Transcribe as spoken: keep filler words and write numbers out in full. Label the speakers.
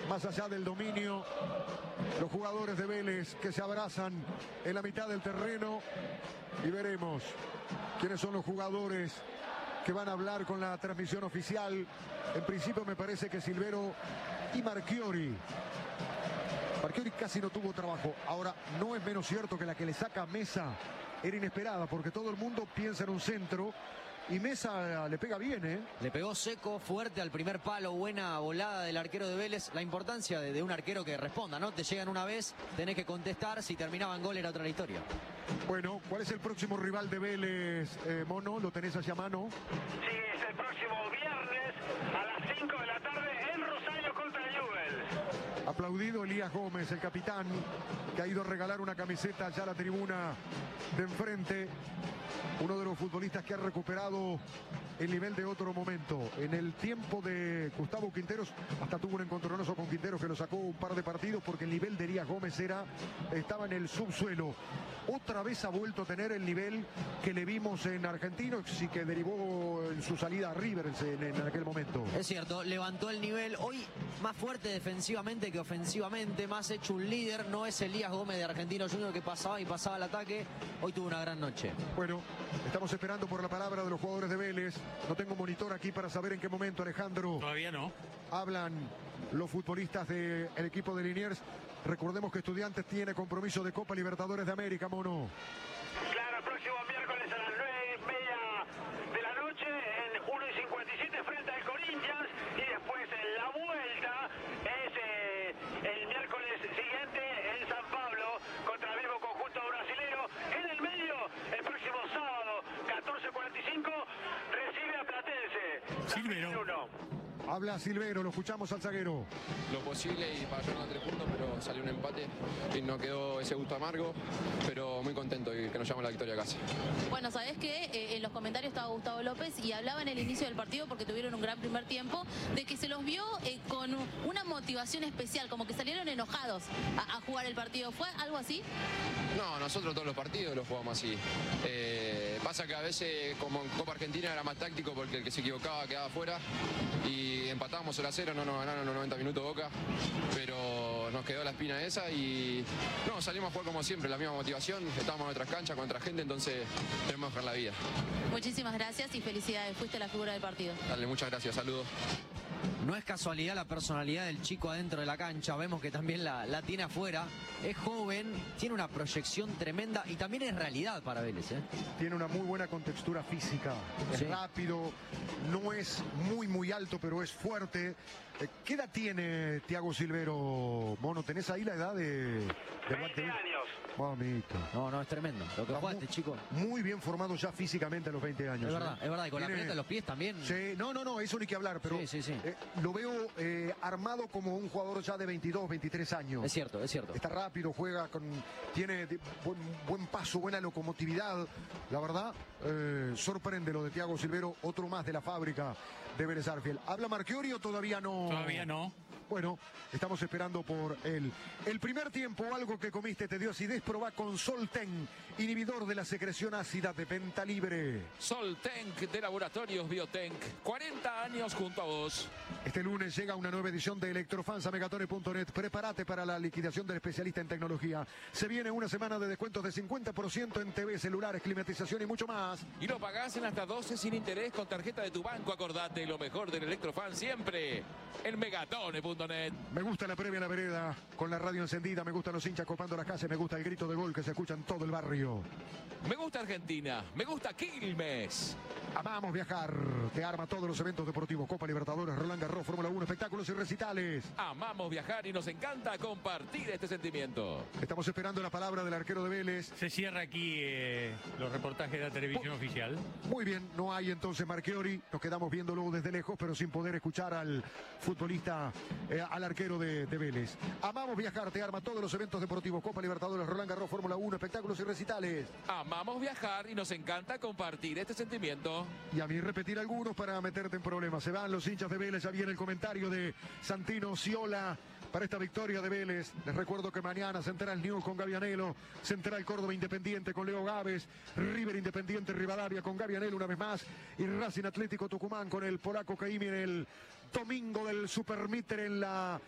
Speaker 1: más allá del dominio, los jugadores de Vélez que se abrazan en la mitad del terreno y veremos quiénes son los jugadores que van a hablar con la transmisión oficial. En principio me parece que Silvero y Marchiori. Marchiori casi no tuvo trabajo. Ahora, no es menos cierto que la que le saca a Mesa era inesperada, porque todo el mundo piensa en un centro y Mesa le pega bien, ¿eh?
Speaker 2: Le pegó seco, fuerte al primer palo, buena volada del arquero de Vélez. La importancia de, de un arquero que responda, ¿no? Te llegan una vez, tenés que contestar. Si terminaba en gol era otra la historia.
Speaker 1: Bueno, ¿cuál es el próximo rival de Vélez, eh, Mono? ¿Lo tenés allá a mano?
Speaker 3: Sí, es el próximo viernes a las cinco de la tarde en Rosario contra el Newell's.
Speaker 1: Aplaudido Elías Gómez, el capitán, que ha ido a regalar una camiseta allá a la tribuna de enfrente. Uno de los futbolistas que ha recuperado el nivel de otro momento. En el tiempo de Gustavo Quinteros, hasta tuvo un encontronazo con Quinteros que lo sacó un par de partidos porque el nivel de Elías Gómez era, estaba en el subsuelo. Otra vez ha vuelto a tener el nivel que le vimos en Argentinos y que derivó en su salida a River en, en aquel momento.
Speaker 2: Es cierto, levantó el nivel. Hoy más fuerte defensivamente que ofensivamente, más hecho un líder. No es Elías Gómez de Argentinos Juniors que pasaba y pasaba al ataque. Hoy tuvo una gran noche.
Speaker 1: Bueno, estamos esperando por la palabra de los jugadores de Vélez. No tengo monitor aquí para saber en qué momento, Alejandro.
Speaker 4: Todavía no.
Speaker 1: Hablan los futbolistas del equipo de Liniers. Recordemos que Estudiantes tiene compromiso de Copa Libertadores de América, Mono.
Speaker 3: Claro, próximo miércoles a las nueve y media de la noche en uno y cincuenta y siete frente al Corinthians. Y después en la vuelta es eh, el miércoles siguiente en San Pablo contra el mismo conjunto brasilero. En el medio, el próximo sábado, catorce cuarenta y cinco, recibe a Platense.
Speaker 4: Silvero.
Speaker 1: Habla Silvero, lo escuchamos al zaguero.
Speaker 5: Lo posible y para llegar a tres puntos, pero salió un empate y no quedó ese gusto amargo, pero muy contento y que nos llevamos la victoria a casa.
Speaker 6: Bueno, sabés que eh, en los comentarios estaba Gustavo López y hablaba en el inicio del partido, porque tuvieron un gran primer tiempo, de que se los vio eh, con una motivación especial, como que salieron enojados a, a jugar el partido. ¿Fue algo así?
Speaker 5: No, nosotros todos los partidos los jugamos así. Eh, pasa que a veces, como en Copa Argentina, era más táctico porque el que se equivocaba quedaba fuera y empatábamos cero a cero, no nos ganaron los noventa minutos Boca, pero nos quedó la espina esa y no, salimos a jugar como siempre, la misma motivación, estábamos en otras canchas con otra gente, entonces tenemos que dejar la vida.
Speaker 6: Muchísimas gracias y felicidades, fuiste la figura del partido.
Speaker 5: Dale, muchas gracias, saludos.
Speaker 2: No es casualidad la personalidad del chico adentro de la cancha, vemos que también la, la tiene afuera. Es joven, tiene una proyección tremenda y también es realidad para Vélez, ¿eh?
Speaker 1: Tiene una muy buena contextura física, es
Speaker 2: sí.
Speaker 1: rápido, no es muy muy alto, pero es fuerte. ¿Qué edad tiene Thiago Silvero, Mono? ¿Tenés ahí la edad de...? de
Speaker 3: veinte años.
Speaker 1: Mamito.
Speaker 2: No, no, es tremendo. Lo que juega este chico.
Speaker 1: Muy bien formado ya físicamente a los veinte años.
Speaker 2: Es verdad,
Speaker 1: ¿eh?
Speaker 2: es verdad. Y con
Speaker 1: Tiene...
Speaker 2: la pelota en los pies también.
Speaker 1: Sí, no, no, no, eso ni que hablar, pero
Speaker 2: sí, sí, sí.
Speaker 1: Eh, lo veo eh, armado como un jugador ya de veintidós, veintitrés años.
Speaker 2: Es cierto, es cierto.
Speaker 1: Está rápido, juega con... Tiene buen, buen paso, buena locomotividad. La verdad, eh, sorprende lo de Thiago Silvero, otro más de la fábrica de Vélez Sarsfield. ¿Habla Marchiori o todavía no?
Speaker 4: Todavía no.
Speaker 1: Bueno, estamos esperando por él. El primer tiempo, algo que comiste te dio acidez, probá con Solten, inhibidor de la secreción ácida de venta libre.
Speaker 7: Soltenc de Laboratorios Biotenc, cuarenta años junto a vos.
Speaker 1: Este lunes llega una nueva edición de Electrofans a megatone punto net. Prepárate para la liquidación del especialista en tecnología. Se viene una semana de descuentos de cincuenta por ciento en T V, celulares, climatización y mucho más.
Speaker 7: Y lo pagás en hasta doce sin interés con tarjeta de tu banco. Acordate, lo mejor del Electrofan siempre en megatone punto net.
Speaker 1: Me gusta la previa a la vereda, con la radio encendida, me gustan los hinchas copando las calles, me gusta el grito de gol que se escucha en todo el barrio.
Speaker 7: Me gusta Argentina, me gusta Quilmes.
Speaker 1: Amamos viajar, te arma todos los eventos deportivos, Copa Libertadores, Roland Garros, Fórmula uno, espectáculos y recitales.
Speaker 7: Amamos viajar y nos encanta compartir este sentimiento.
Speaker 1: Estamos esperando la palabra del arquero de Vélez.
Speaker 4: Se cierra aquí eh, los reportajes de la televisión oh, oficial.
Speaker 1: Muy bien, no hay entonces Marchiori, nos quedamos viéndolo desde lejos, pero sin poder escuchar al futbolista, eh, al arquero de, de Vélez. Amamos viajar, te arma todos los eventos deportivos, Copa Libertadores, Roland Garros, Fórmula uno, espectáculos y recitales.
Speaker 7: Amamos viajar y nos encanta compartir este sentimiento.
Speaker 1: Y a mí repetir algunos para meterte en problemas. Se van los hinchas de Vélez, ya viene el comentario de Santino Ciola para esta victoria de Vélez. Les recuerdo que mañana Central News con Gavianelo, Central Córdoba Independiente con Leo Gávez, River Independiente Rivadavia con Gavianelo una vez más y Racing Atlético Tucumán con el polaco Caimi en el domingo del Supermíter en la